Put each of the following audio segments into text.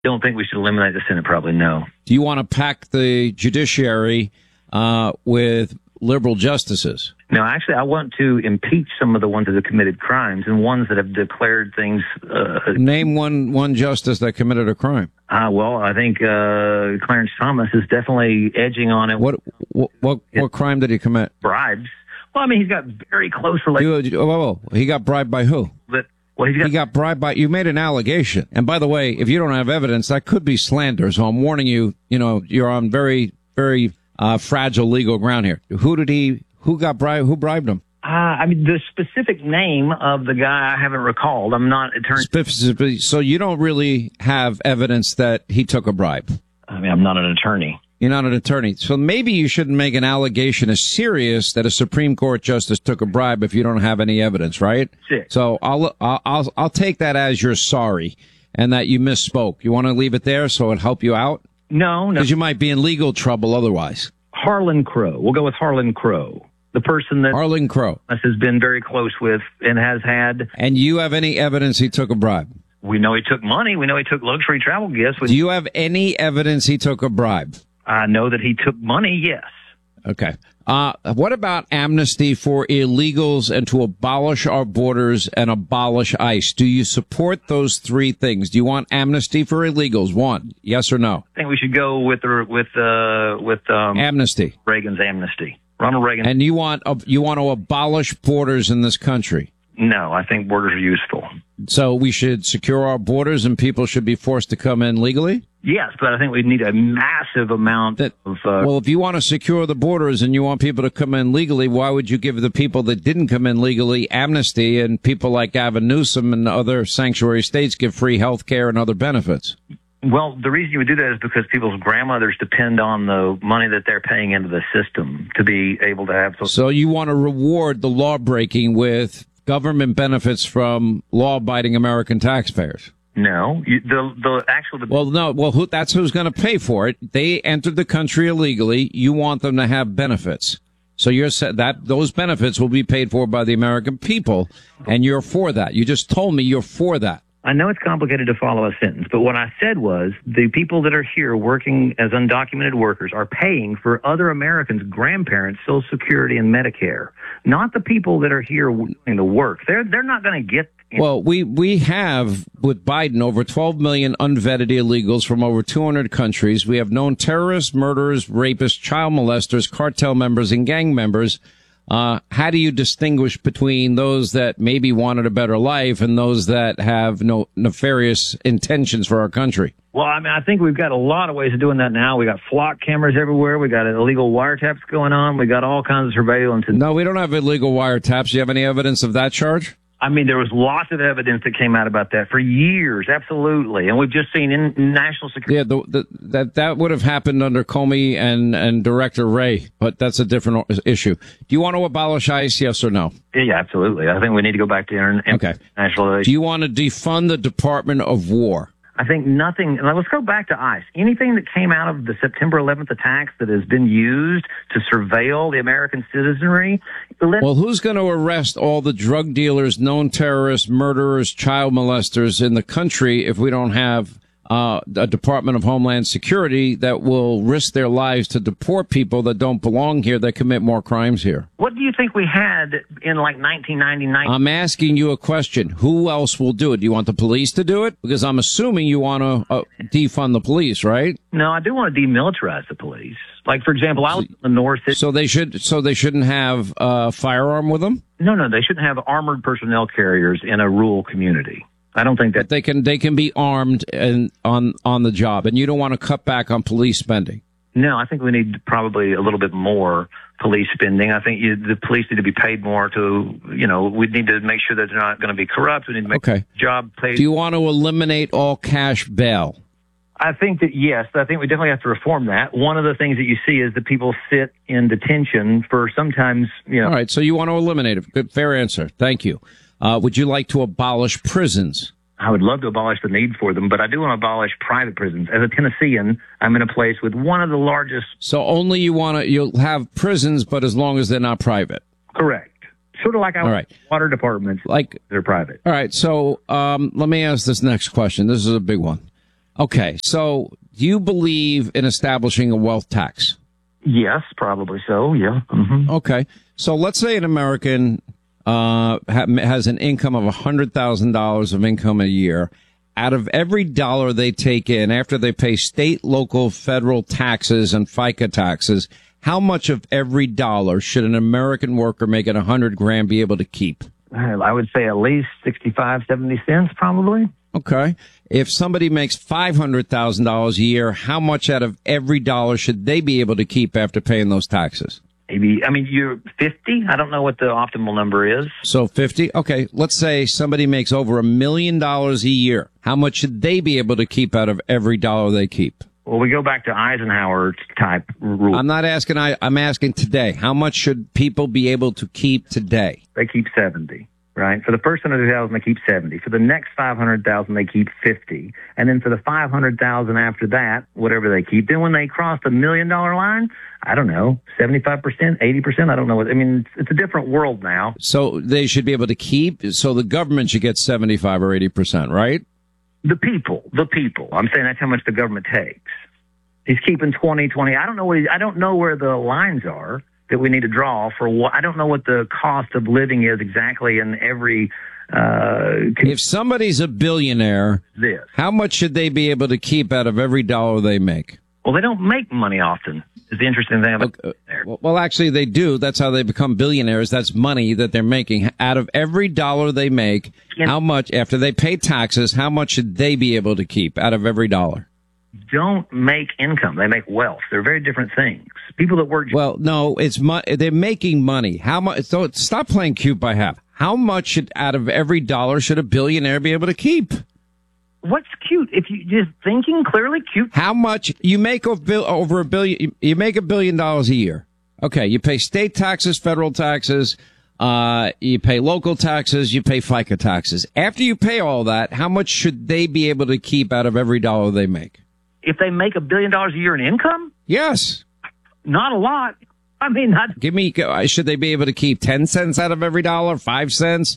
Don't think we should eliminate the Senate, probably no. Do you want to pack the judiciary with liberal justices? No, actually, I want to impeach some of the ones that have committed crimes and ones that have declared things. Name one justice that committed a crime. Well, I think Clarence Thomas is definitely edging on it. What crime did he commit? Bribes. Well, I mean, he's got very close relations. He got bribed by who? He got bribed by, you made an allegation. And by the way, if you don't have evidence, that could be slander. So I'm warning you, you're on very, very fragile legal ground here. Who got bribed? Who bribed him? I mean, the specific name of the guy I haven't recalled. I'm not attorney. Specifically, so you don't really have evidence that he took a bribe? I mean, I'm not an attorney. You're not an attorney. So maybe you shouldn't make an allegation as serious that a Supreme Court justice took a bribe if you don't have any evidence, right? Sure. So I'll take that as you're sorry and that you misspoke. You want to leave it there so it'll help you out? No. Because you might be in legal trouble otherwise. Harlan Crow. We'll go with Harlan Crow. The person that Harlan Crow has been very close with and has had. And you have any evidence he took a bribe? We know he took money. We know he took luxury travel gifts. Do you have any evidence he took a bribe? I know that he took money, yes. Okay. What about amnesty for illegals and to abolish our borders and abolish ICE? Do you support those three things? Do you want amnesty for illegals? One, yes or no? I think we should go with amnesty. Reagan's amnesty. Ronald Reagan. And you want to abolish borders in this country? No, I think borders are useful. So we should secure our borders and people should be forced to come in legally? Yes, but I think we need a massive amount of... well, if you want to secure the borders and you want people to come in legally, why would you give the people that didn't come in legally amnesty and people like Gavin Newsom and other sanctuary states give free health care and other benefits? Well, the reason you would do that is because people's grandmothers depend on the money that they're paying into the system to be able to have... So you want to reward the law breaking with government benefits from law-abiding American taxpayers? No, that's who's going to pay for it. They entered the country illegally. You want them to have benefits. So you're said that those benefits will be paid for by the American people, and you're for that. You just told me you're for that. I know it's complicated to follow a sentence, but what I said was the people that are here working as undocumented workers are paying for other Americans' grandparents' Social Security and Medicare, not the people that are here doing the work. They're not going to get... Well, we have, with Biden, over 12 million unvetted illegals from over 200 countries. We have known terrorists, murderers, rapists, child molesters, cartel members, and gang members. How do you distinguish between those that maybe wanted a better life and those that have no nefarious intentions for our country? Well, I mean, I think we've got a lot of ways of doing that now. We got flock cameras everywhere. We got illegal wiretaps going on. We got all kinds of surveillance. No, we don't have illegal wiretaps. Do you have any evidence of that charge? I mean, there was lots of evidence that came out about that for years, absolutely. And we've just seen in national security. Yeah, that would have happened under Comey and Director Wray, but that's a different issue. Do you want to abolish ICE, yes or no? Yeah, absolutely. I think we need to go back to international relations. Do you want to defund the Department of War? I think nothing. Let's go back to ICE. Anything that came out of the September 11th attacks that has been used to surveil the American citizenry. Well, who's going to arrest all the drug dealers, known terrorists, murderers, child molesters in the country if we don't have a Department of Homeland Security that will risk their lives to deport people that don't belong here, that commit more crimes here? What do you think we had in like 1999? I'm asking you a question. Who else will do it? Do you want the police to do it? Because I'm assuming you want to defund the police, right? No, I do want to demilitarize the police. Like, for example, I was in the North. So they shouldn't have a firearm with them? No, they shouldn't have armored personnel carriers in a rural community. I don't think that they can be armed and on the job, and you don't want to cut back on police spending. No, I think we need probably a little bit more police spending. I think the police need to be paid more we need to make sure that they're not going to be corrupt. We need to make job paid. Do you want to eliminate all cash bail? I think that, yes, I think we definitely have to reform that. One of the things that you see is that people sit in detention for sometimes, All right, so you want to eliminate it. Good, fair answer. Thank you. Would you like to abolish prisons? I would love to abolish the need for them, but I do want to abolish private prisons. As a Tennessean, I'm in a place with one of the largest. So only you'll have prisons, but as long as they're not private. Correct. Sort of like our water departments, like they're private. All right. So let me ask this next question. This is a big one. Okay, so do you believe in establishing a wealth tax? Yes, probably so, yeah. Mm-hmm. Okay, so let's say an American has an income of $100,000 of income a year. Out of every dollar they take in, after they pay state, local, federal taxes and FICA taxes, how much of every dollar should an American worker making $100,000 be able to keep? I would say at least 65, 70 cents, probably. Okay. If somebody makes $500,000 a year, how much out of every dollar should they be able to keep after paying those taxes? Maybe, you're 50? I don't know what the optimal number is. So 50? Okay. Let's say somebody makes over $1 million a year. How much should they be able to keep out of every dollar they keep? Well, we go back to Eisenhower type rule. I'm not asking, I'm asking today. How much should people be able to keep today? They keep 70, right? For the first 100,000, they keep 70. For the next 500,000, they keep 50. And then for the 500,000 after that, whatever they keep. Then when they cross the $1 million line, I don't know, 75%, 80%. I don't know it's a different world now. So they should be able to keep, so the government should get 75 or 80%, right? The people. I'm saying that's how much the government takes. He's keeping 20. I don't know where the lines are that we need to draw for what. I don't know what the cost of living is exactly in every. If somebody's a billionaire, how much should they be able to keep out of every dollar they make? Well, they don't make money often. Is the interesting thing about there. Well, actually, they do. That's how they become billionaires. That's money that they're making. Out of every dollar they make, how much, after they pay taxes, how much should they be able to keep out of every dollar? Don't make income. They make wealth. They're very different things. People that work. Well, no, they're making money. How much? So stop playing cute by half. How much out of every dollar should a billionaire be able to keep? What's cute? If you just thinking clearly, cute. How much you make over $1 billion? You make $1 billion a year. Okay, you pay state taxes, federal taxes, you pay local taxes, you pay FICA taxes. After you pay all that, how much should they be able to keep out of every dollar they make? If they make $1 billion a year in income? Yes. Not a lot. Should they be able to keep 10 cents out of every dollar, 5 cents,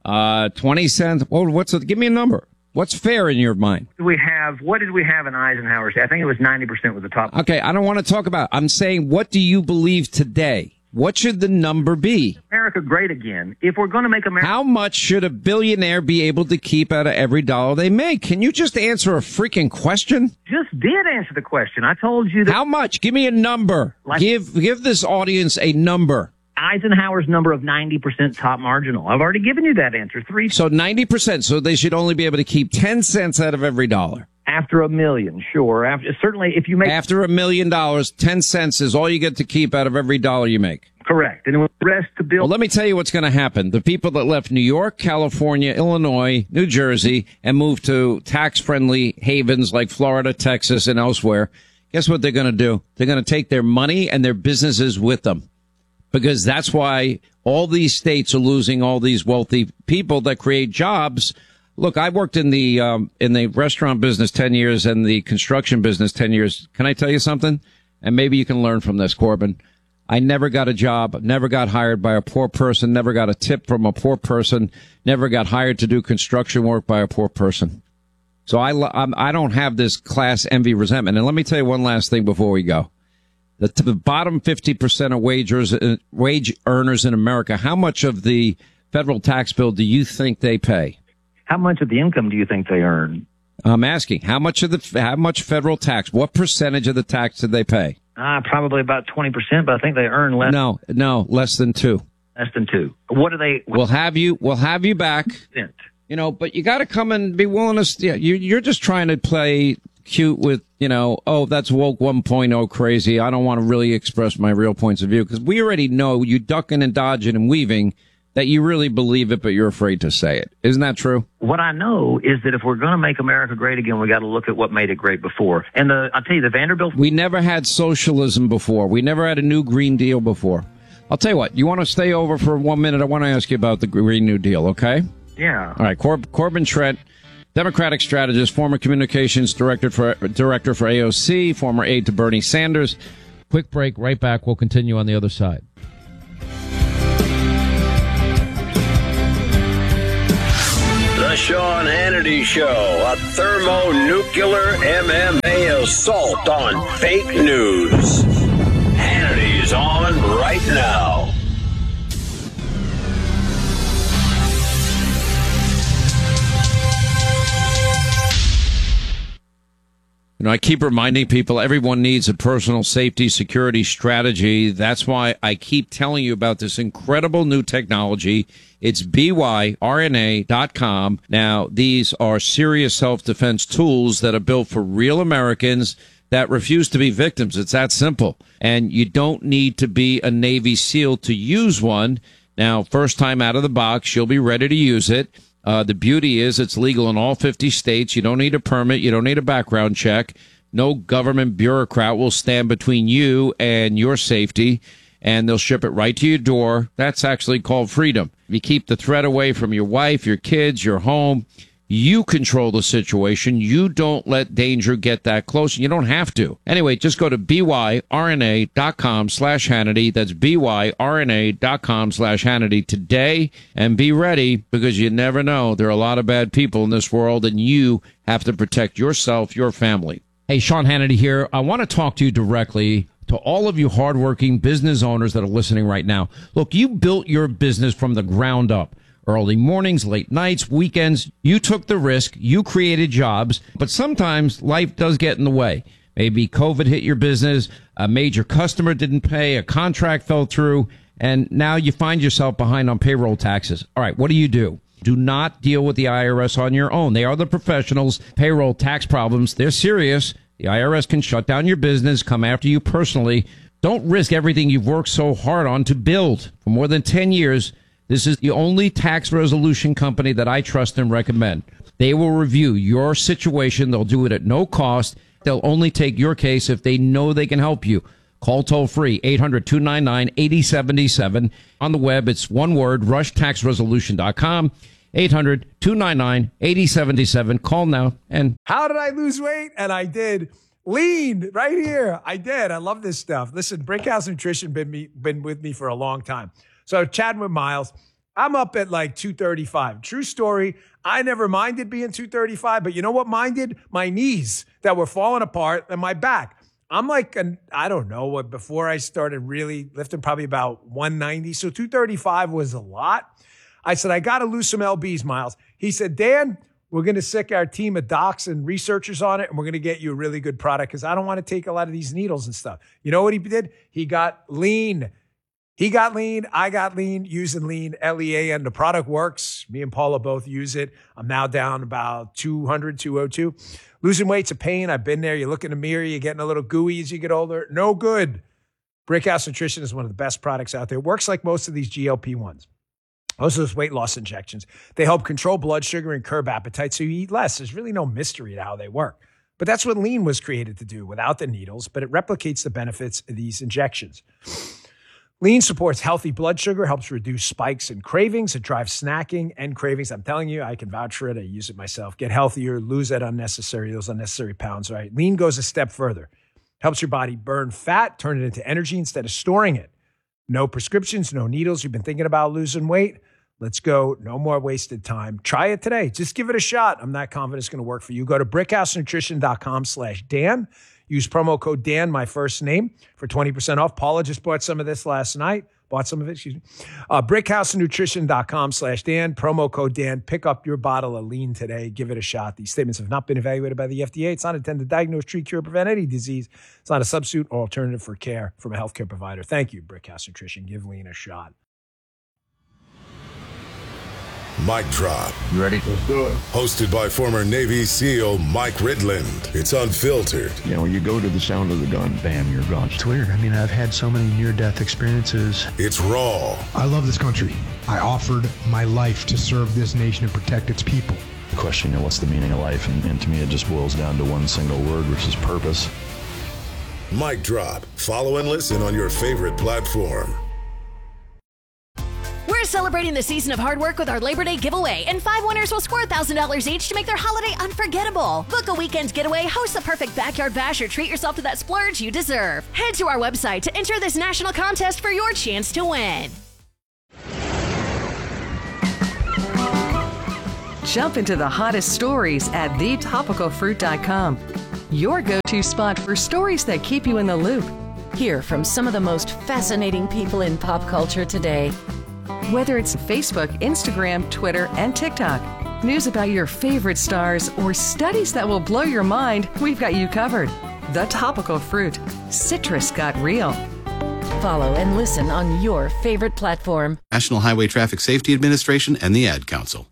20 cents? Give me a number. What's fair in your mind? What did we have in Eisenhower's? I think it was 90% was the top. Okay, I don't want to talk about it. I'm saying, what do you believe today? What should the number be? America great again. If we're going to make America... How much should a billionaire be able to keep out of every dollar they make? Can you just answer a freaking question? Just did answer the question. I told you that... How much? Give me a number. Give this audience a number. Eisenhower's number of 90% top marginal. I've already given you that answer. So 90%. So they should only be able to keep 10 cents out of every dollar. After $1 million, sure. Certainly, if you make... After $1 million, 10 cents is all you get to keep out of every dollar you make. Correct. And the rest to build... Well, let me tell you what's going to happen. The people that left New York, California, Illinois, New Jersey, and moved to tax-friendly havens like Florida, Texas, and elsewhere, guess what they're going to do? They're going to take their money and their businesses with them. Because that's why all these states are losing all these wealthy people that create jobs. Look, I worked in the restaurant business 10 years and the construction business 10 years. Can I tell you something? And maybe you can learn from this, Corbin. I never got a job, never got hired by a poor person, never got a tip from a poor person, never got hired to do construction work by a poor person. So I don't have this class envy resentment. And let me tell you one last thing before we go. The bottom 50% of wage earners in America, how much of the federal tax bill do you think they pay? How much of the income do you think they earn? I'm asking, how much federal tax, what percentage of the tax did they pay? Probably about 20%, but I think they earn less. No, less than 2. Less than 2. What do they? We'll have you back. But you got to come and be willing to, you're just trying to play cute with, that's woke 1.0 crazy. I don't want to really express my real points of view because we already know you ducking and dodging and weaving that you really believe it, but you're afraid to say it. Isn't that true? What I know is that if we're going to make America great again, we got to look at what made it great before. And I'll tell you, the Vanderbilt... We never had socialism before. We never had a new Green Deal before. I'll tell you what, you want to stay over for 1 minute? I want to ask you about the Green New Deal, okay? Yeah. All right, Corbin Trent, Democratic strategist, former communications director for AOC, former aide to Bernie Sanders. Quick break, right back. We'll continue on the other side. The The Sean Hannity Show, a thermonuclear MMA assault on fake news. Hannity's on right now. You know, I keep reminding people everyone needs a personal safety security strategy. That's why I keep telling you about this incredible new technology. It's byrna.com. Now, these are serious self-defense tools that are built for real Americans that refuse to be victims. It's that simple. And you don't need to be a Navy SEAL to use one. Now, first time out of the box, you'll be ready to use it. The beauty is it's legal in all 50 states. You don't need a permit. You don't need a background check. No government bureaucrat will stand between you and your safety, and they'll ship it right to your door. That's actually called freedom. You keep the threat away from your wife, your kids, your home. You control the situation. You don't let danger get that close. You don't have to. Anyway, just go to byrna.com/Hannity. That's byrna.com/Hannity today, and be ready, because you never know. There are a lot of bad people in this world, and you have to protect yourself, your family. Hey, Sean Hannity here. I want to talk to you directly, to all of you hardworking business owners that are listening right now. Look, you built your business from the ground up. Early mornings, late nights, weekends. You took the risk. You created jobs. But sometimes life does get in the way. Maybe COVID hit your business. A major customer didn't pay. A contract fell through. And now you find yourself behind on payroll taxes. All right, what do? Do not deal with the IRS on your own. They are the professionals. Payroll tax problems, they're serious. The IRS can shut down your business, come after you personally. Don't risk everything you've worked so hard on to build for more than 10 years. This is the only tax resolution company that I trust and recommend. They will review your situation. They'll do it at no cost. They'll only take your case if they know they can help you. Call toll free 800-299-8077. On the web, it's one word, rushtaxresolution.com. 800-299-8077. Call now. And how did I lose weight? And I did. Lean right here. I did. I love this stuff. Listen, Brickhouse Nutrition been with me for a long time. So chatting with Miles, I'm up at like 235. True story. I never minded being 235, but you know what minded? My knees that were falling apart and my back. I'm like, I don't know what, before I started really lifting, probably about 190. So 235 was a lot. I said, I got to lose some LBs, Miles. He said, Dan, we're going to sick our team of docs and researchers on it, and we're going to get you a really good product because I don't want to take a lot of these needles and stuff. You know what he did? He got lean. He got lean. I got lean, using lean, LEAN. The product works. Me and Paula both use it. I'm now down about 200, 202. Losing weight's a pain. I've been there. You look in the mirror, you're getting a little gooey as you get older. No good. Brickhouse Nutrition is one of the best products out there. It works like most of these GLP-1s. Most of those weight loss injections. They help control blood sugar and curb appetite so you eat less. There's really no mystery to how they work. But that's what lean was created to do, without the needles, but it replicates the benefits of these injections. Lean supports healthy blood sugar, helps reduce spikes and cravings. It drives snacking and cravings. I'm telling you, I can vouch for it. I use it myself. Get healthier, lose those unnecessary pounds, right? Lean goes a step further. Helps your body burn fat, turn it into energy instead of storing it. No prescriptions, no needles. You've been thinking about losing weight? Let's go. No more wasted time. Try it today. Just give it a shot. I'm not confident it's going to work for you. Go to brickhousenutrition.com/Dan. Use promo code Dan, my first name, for 20% off. Paula just bought some of this last night. Brickhousenutrition.com/Dan. Promo code Dan. Pick up your bottle of lean today. Give it a shot. These statements have not been evaluated by the FDA. It's not intended to diagnose, treat, cure, prevent any disease. It's not a substitute or alternative for care from a healthcare provider. Thank you, Brickhouse Nutrition. Give lean a shot. Mic Drop. You ready? Let's do it. Hosted by former Navy SEAL Mike Ridland. It's unfiltered. You know, you go to the sound of the gun, bam, you're gone. It's weird. I mean, I've had so many near-death experiences. It's raw. I love this country. I offered my life to serve this nation and protect its people. The question, you know, what's the meaning of life? And to me, it just boils down to one single word, which is purpose. Mic Drop. Follow and listen on your favorite platform. We're celebrating the season of hard work with our Labor Day giveaway, and 5 winners will score $1,000 each to make their holiday unforgettable. Book a weekend getaway, host the perfect backyard bash, or treat yourself to that splurge you deserve. Head to our website to enter this national contest for your chance to win. Jump into the hottest stories at thetopicalfruit.com. Your go-to spot for stories that keep you in the loop. Hear from some of the most fascinating people in pop culture today. Whether it's Facebook, Instagram, Twitter, and TikTok, news about your favorite stars, or studies that will blow your mind, we've got you covered. The Topical Fruit. Citrus got real. Follow and listen on your favorite platform. National Highway Traffic Safety Administration and the Ad Council.